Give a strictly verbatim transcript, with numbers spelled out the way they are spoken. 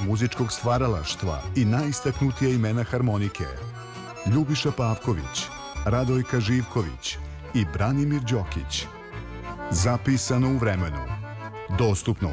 muzičkog stvaralaštva i najistaknutija imena harmonike: Ljubiša Pavković, Radojka Živković i Branimir Đokić. Zapisano u vremenu. Dostupno